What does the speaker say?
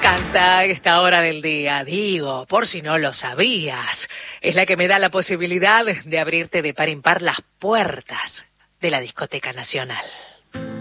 encanta esta hora del día, digo, por si no lo sabías. Es la que me da la posibilidad de abrirte de par en par las puertas de la Discoteca Nacional.